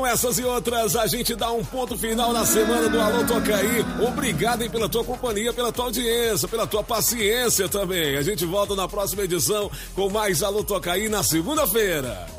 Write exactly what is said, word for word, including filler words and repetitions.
essas e outras, a gente dá um ponto final na semana do Alô Tocaí. Obrigado hein, pela tua companhia, pela tua audiência, pela tua paciência também. A gente volta na próxima edição com mais Alô Tocaí na segunda-feira.